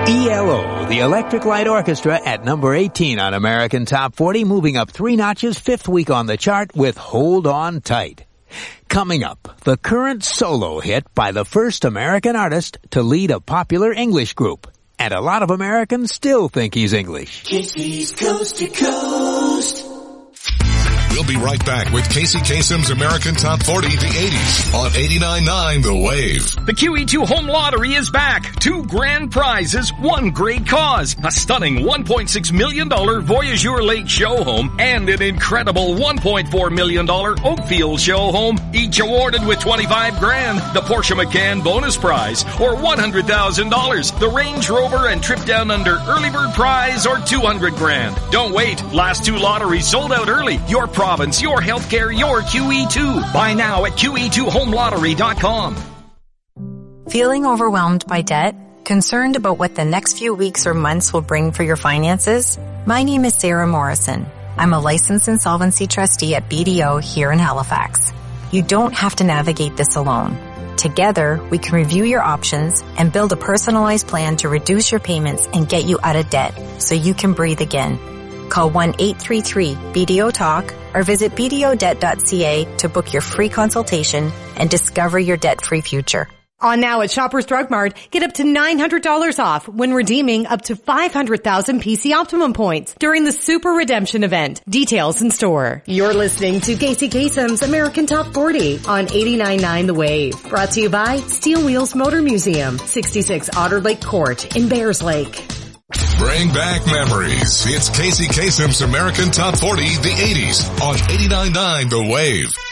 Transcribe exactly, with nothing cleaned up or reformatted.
E L O, the Electric Light Orchestra, at number eighteen on American Top forty, moving up three notches, fifth week on the chart with Hold On Tight. Coming up, the current solo hit by the first American artist to lead a popular English group. And a lot of Americans still think he's English. Casey's Coast to Coast. We'll be right back with Casey Kasem's American Top forty, the eighties, on eighty-nine point nine The Wave. The Q E two Home Lottery is back. Two grand prizes, one great cause. A stunning one point six million dollars Voyageur Lake show home and an incredible one point four million dollars Oakfield show home, each awarded with twenty-five grand. The Porsche Macan bonus prize, or one hundred thousand dollars. The Range Rover and Trip Down Under early bird prize, or two hundred grand. Don't wait. Last two lotteries sold out early. Your province, your healthcare, your Q E two. Buy now at Q E two home lottery dot com. Feeling overwhelmed by debt? Concerned about what the next few weeks or months will bring for your finances? My name is Sarah Morrison. I'm a licensed insolvency trustee at B D O here in Halifax. You don't have to navigate this alone. Together, we can review your options and build a personalized plan to reduce your payments and get you out of debt so you can breathe again. Call one eight three three B D O talk or visit b d o debt dot c a to book your free consultation and discover your debt-free future. On now at Shoppers Drug Mart, get up to nine hundred dollars off when redeeming up to five hundred thousand P C Optimum points during the Super Redemption event. Details in store. You're listening to Casey Kasem's American Top forty on eighty-nine point nine The Wave. Brought to you by Steel Wheels Motor Museum, sixty-six Otter Lake Court in Bears Lake. Bring back memories. It's Casey Kasem's American Top forty, the eighties, on eighty-nine point nine The Wave.